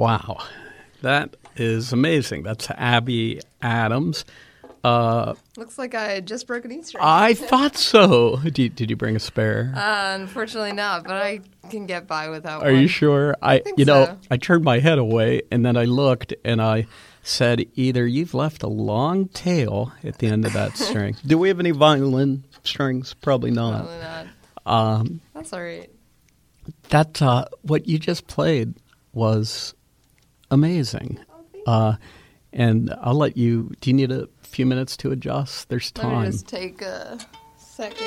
Wow. That is amazing. That's Abby Adams. Looks like I had just broken Easter egg. I thought so. Did you bring a spare? Unfortunately not, but I can get by without one. Are you sure? I think so. I turned my head away, and then I looked, and I said, either you've left a long tail at the end of that string. Do we have any violin strings? Probably not. Probably not. That's all right. That what you just played was amazing. Oh, thank you. And I'll let you. Do you need a few minutes to adjust? There's time. Let me just take a second.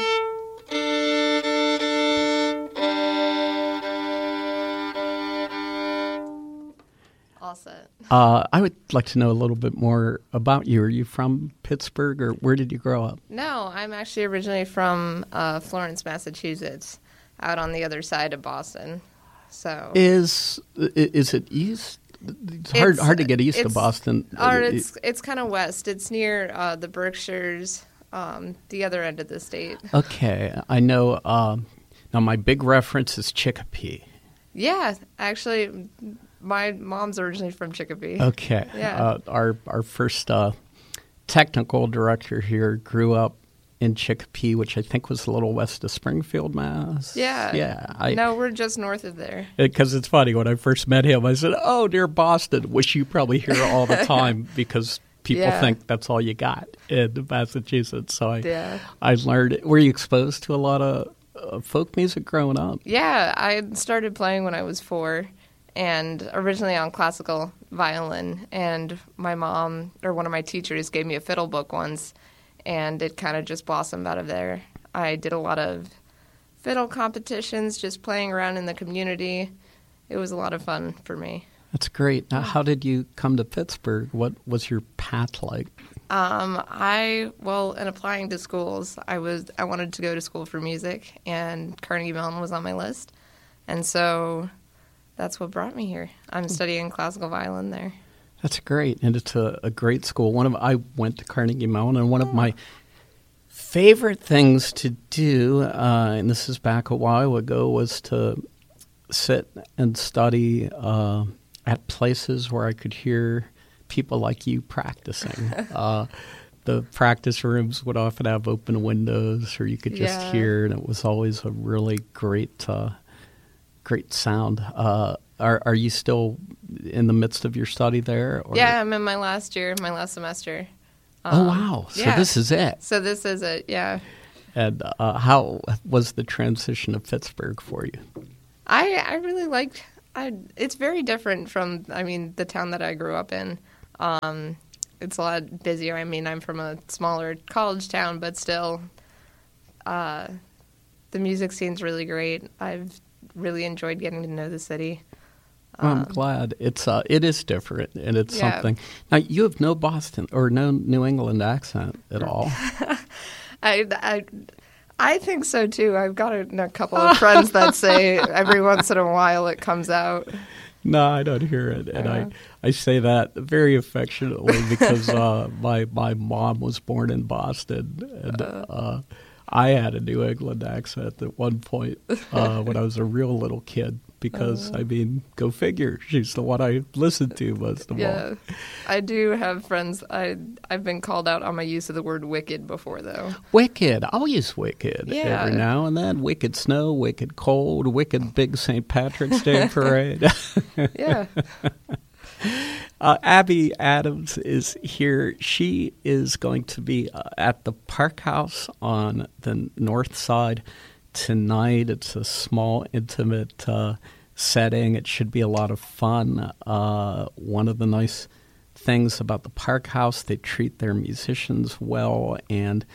All set. I would like to know a little bit more about you. Are you from Pittsburgh, or where did you grow up? No, I'm actually originally from Florence, Massachusetts, out on the other side of Boston. So Is it east? It's hard to get east of Boston. Or it's kind of west. It's near the Berkshires, the other end of the state. Okay, I know. Now my big reference is Chicopee. Yeah, actually, my mom's originally from Chicopee. Okay, Yeah. Our first technical director here grew up in Chicopee, which I think was a little west of Springfield, Mass. Yeah. No, we're just north of there. Because it's funny, when I first met him, I said, "Oh, near Boston," which you probably hear all the time because people think that's all you got in Massachusetts. So I learned. Were you exposed to a lot of folk music growing up? Yeah, I started playing when I was 4, and originally on classical violin. And my mom, or one of my teachers, gave me a fiddle book once, and it kind of just blossomed out of there. I did a lot of fiddle competitions, just playing around in the community. It was a lot of fun for me. That's great. Now, how did you come to Pittsburgh? What was your path like? In applying to schools, I wanted to go to school for music, and Carnegie Mellon was on my list. And so that's what brought me here. I'm studying classical violin there. That's great, and it's a great school. I went to Carnegie Mellon, and one of my favorite things to do, and this is back a while ago, was to sit and study at places where I could hear people like you practicing. The practice rooms would often have open windows, or you could just hear, and it was always a really great sound. Are you still in the midst of your study there? Or? Yeah, I'm in my last semester. Oh, wow. So this is it. So this is it, yeah. And how was the transition to Pittsburgh for you? I really liked it's very different from, the town that I grew up in. It's a lot busier. I'm from a smaller college town, but still, the music scene's really great. I've really enjoyed getting to know the city. Well, I'm glad. It is different, and it's something. Now, you have no Boston or no New England accent at all. I think so, too. I've got a couple of friends that say every once in a while it comes out. No, I don't hear it, and I say that very affectionately because my mom was born in Boston, and I had a New England accent at one point when I was a real little kid. Because, go figure. She's the one I listened to most of all. I do have friends. I've been called out on my use of the word wicked before, though. Wicked. I'll use wicked every now and then. Wicked snow, wicked cold, wicked big St. Patrick's Day parade. Yeah. Abby Adams is here. She is going to be at the Park House on the north side tonight. It's a small, intimate setting. It should be a lot of fun. One of the nice things about the Park House, they treat their musicians well, and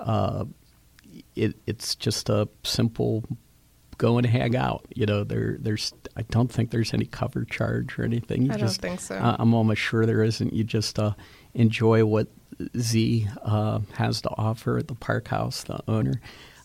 it's just a simple go and hang out. I don't think there's any cover charge or anything. I don't think so. I'm almost sure there isn't. You just enjoy what Z has to offer at the Park House, the owner.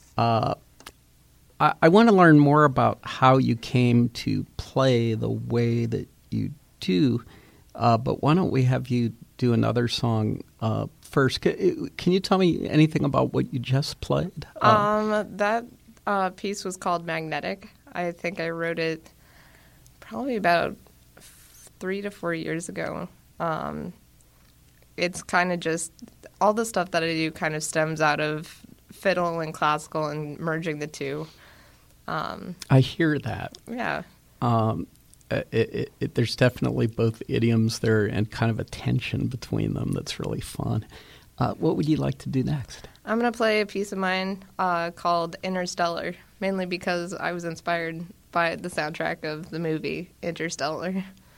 I want to learn more about how you came to play the way that you do, but why don't we have you do another song first? Can you tell me anything about what you just played? That piece was called Magnetic. I think I wrote it probably about 3 to 4 years ago. It's kind of just all the stuff that I do kind of stems out of fiddle and classical and merging the two. I hear that. Yeah. There's definitely both idioms there and kind of a tension between them that's really fun. What would you like to do next? I'm going to play a piece of mine called Interstellar, mainly because I was inspired by the soundtrack of the movie Interstellar.